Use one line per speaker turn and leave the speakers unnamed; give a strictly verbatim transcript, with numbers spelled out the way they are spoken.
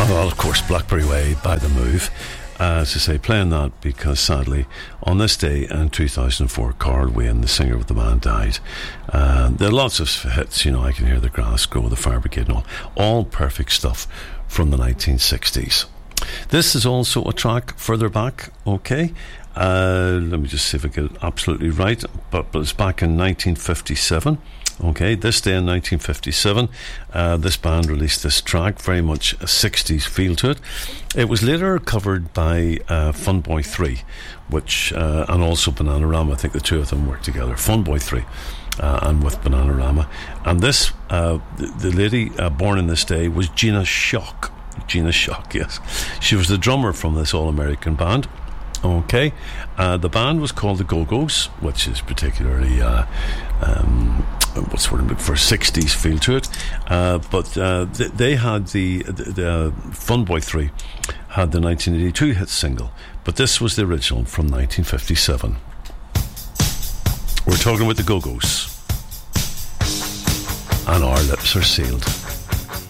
Well, of course, Blackberry Way by The Move. Uh, as I say, playing that because sadly, on this day in two thousand four, Carl Wayne, the singer of the band, died. Uh, there are lots of hits, you know, I Can Hear the Grass Grow, The Fire Brigade, and all. All perfect stuff from the nineteen sixties. This is also a track further back, okay? Uh, let me just see if I get it absolutely right. But, but it's back in nineteen fifty-seven. Okay, this day in nineteen fifty-seven, uh, this band released this track, very much a sixties feel to it. It was later covered by uh, Funboy three, which uh, and also Bananarama. I think the two of them worked together. Funboy three uh, and with Bananarama. And this, uh, the, the lady uh, born in this day was Gina Shock. Gina Shock, yes. She was the drummer from this all-American band. Okay, uh, the band was called the Go-Go's, which is particularly uh, um, what's the word for sixties feel to it. Uh, but uh, th- they had the, the, the uh, Funboy three had the nineteen eighty-two hit single, but this was the original from nineteen fifty-seven. We're talking about the Go-Go's, and Our Lips Are Sealed.